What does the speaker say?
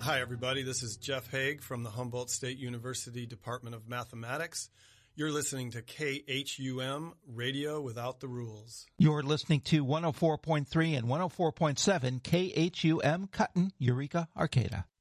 Hi, everybody. This is Jeff Haig from the Humboldt State University Department of Mathematics. You're listening to KHUM Radio Without the Rules. You're listening to 104.3 and 104.7 KHUM Cutton, Eureka, Arcata.